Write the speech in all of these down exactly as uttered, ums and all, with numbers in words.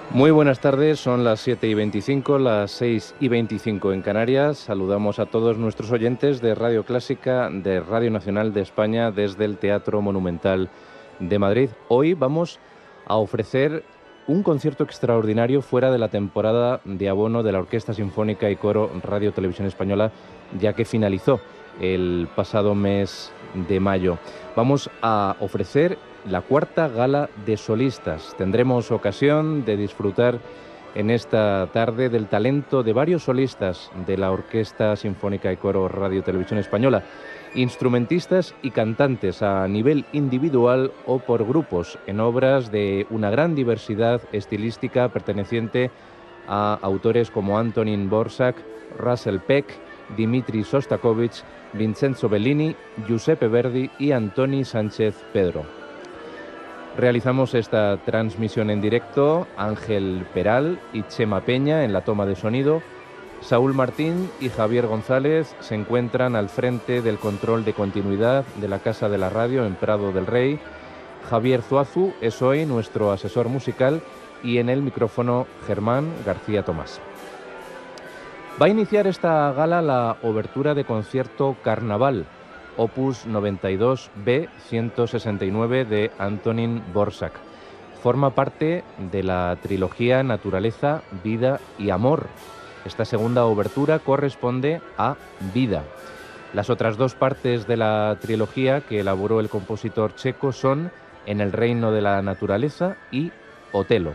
Muy buenas tardes, son las siete y veinticinco, las seis y veinticinco en Canarias. Saludamos a todos nuestros oyentes de Radio Clásica, de Radio Nacional de España, desde el Teatro Monumental de Madrid. Hoy vamos a ofrecer un concierto extraordinario fuera de la temporada de abono de la Orquesta Sinfónica y Coro Radio Televisión Española, ya que finalizó el pasado mes de mayo. Vamos a ofrecer la cuarta gala de solistas. Tendremos ocasión de disfrutar en esta tarde del talento de varios solistas de la Orquesta Sinfónica y Coro Radio Televisión Española, instrumentistas y cantantes a nivel individual o por grupos, en obras de una gran diversidad estilística perteneciente a autores como Antonín Dvořák, Russell Peck, Dimitri Šostakovich, Vincenzo Bellini, Giuseppe Verdi y Antoni Sánchez Pedro. Realizamos esta transmisión en directo Ángel Peral y Chema Peña en la toma de sonido. Saúl Martín y Javier González se encuentran al frente del control de continuidad de la Casa de la Radio en Prado del Rey. Javier Zuazu es hoy nuestro asesor musical y en el micrófono Germán García Tomás. Va a iniciar esta gala la obertura de concierto Carnaval, opus noventa y dos B ciento sesenta y nueve de Antonín Dvořák. Forma parte de la trilogía Naturaleza, Vida y Amor. Esta segunda obertura corresponde a Vida. Las otras dos partes de la trilogía que elaboró el compositor checo son En el reino de la naturaleza y Otelo.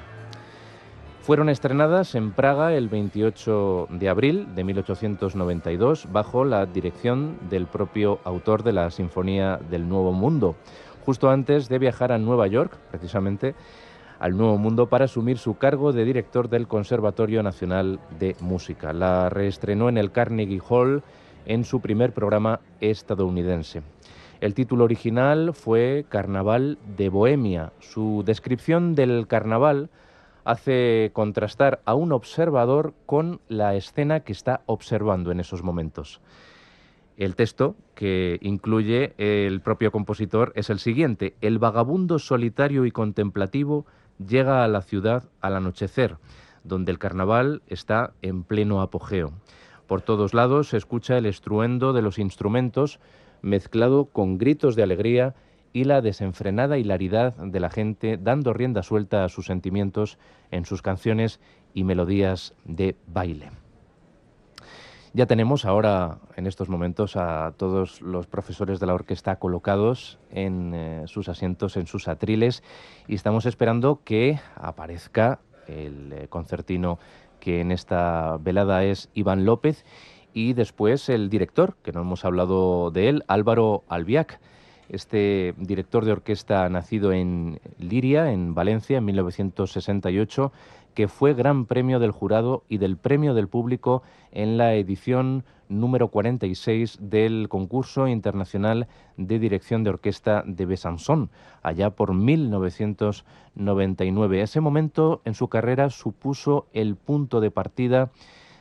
Fueron estrenadas en Praga el veintiocho de abril de mil ochocientos noventa y dos bajo la dirección del propio autor de la Sinfonía del Nuevo Mundo, justo antes de viajar a Nueva York, precisamente al Nuevo Mundo, para asumir su cargo de director del Conservatorio Nacional de Música. La reestrenó en el Carnegie Hall en su primer programa estadounidense. El título original fue Carnaval de Bohemia. Su descripción del carnaval hace contrastar a un observador con la escena que está observando en esos momentos. El texto que incluye el propio compositor es el siguiente: el vagabundo solitario y contemplativo llega a la ciudad al anochecer, donde el carnaval está en pleno apogeo. Por todos lados se escucha el estruendo de los instrumentos mezclado con gritos de alegría y la desenfrenada hilaridad de la gente dando rienda suelta a sus sentimientos en sus canciones y melodías de baile. Ya tenemos ahora, en estos momentos, a todos los profesores de la orquesta colocados en eh, sus asientos, en sus atriles, y estamos esperando que aparezca el eh, concertino que en esta velada es Iván López, y después el director, que no hemos hablado de él, Álvaro Albiach. Este director de orquesta nacido en Liria, en Valencia, en mil novecientos sesenta y ocho, que fue Gran Premio del Jurado y del Premio del Público en la edición número cuarenta y seis del Concurso Internacional de Dirección de Orquesta de Besançon, allá por mil novecientos noventa y nueve. Ese momento en su carrera supuso el punto de partida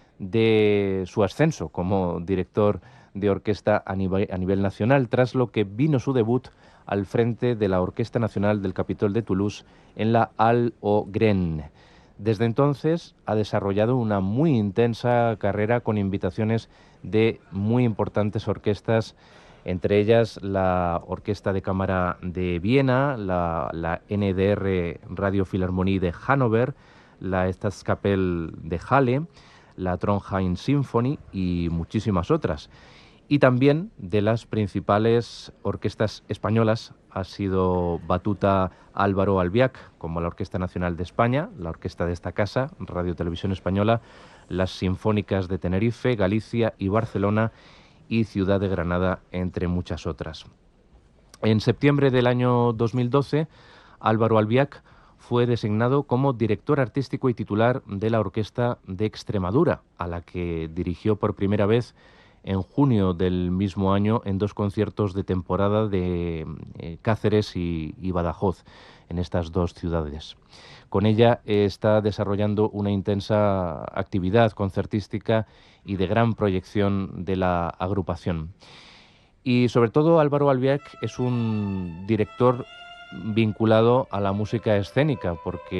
de su ascenso como director de orquesta a nivel, a nivel nacional, tras lo que vino su debut al frente de la Orquesta Nacional del Capitol de Toulouse en la Halle aux Graines. Desde entonces ha desarrollado una muy intensa carrera con invitaciones de muy importantes orquestas, entre ellas la Orquesta de Cámara de Viena, la, la N D R Radio Philharmonie de Hannover, la Staatskapelle de Halle, la Trondheim Symphony y muchísimas otras. Y también de las principales orquestas españolas ha sido batuta Álvaro Albiach, como la Orquesta Nacional de España, la orquesta de esta casa, Radio Televisión Española, las Sinfónicas de Tenerife, Galicia y Barcelona y Ciudad de Granada, entre muchas otras. En septiembre del año dos mil doce, Álvaro Albiach fue designado como director artístico y titular de la Orquesta de Extremadura, a la que dirigió por primera vez en junio del mismo año en dos conciertos de temporada de eh, Cáceres y, y Badajoz, en estas dos ciudades. Con ella eh, está desarrollando una intensa actividad concertística y de gran proyección de la agrupación. Y sobre todo Álvaro Albiach es un director vinculado a la música escénica, porque